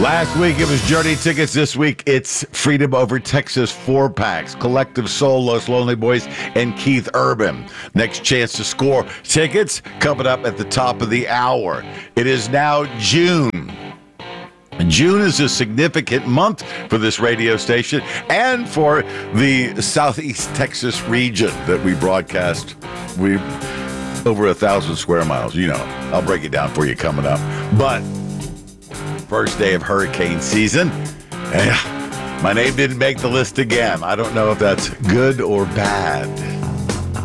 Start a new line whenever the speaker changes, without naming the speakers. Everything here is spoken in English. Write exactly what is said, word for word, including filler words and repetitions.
Last week it was Journey tickets. This week it's Freedom Over Texas four packs. Collective Soul, Los Lonely Boys, and Keith Urban. Next chance to score tickets coming up at the top of the hour. It is now June. June is a significant month for this radio station and for the Southeast Texas region that we broadcast. We over a thousand square miles. You know, I'll break it down for you coming up. But first day of hurricane season. Eh, my name didn't make the list again. I don't know if that's good or bad.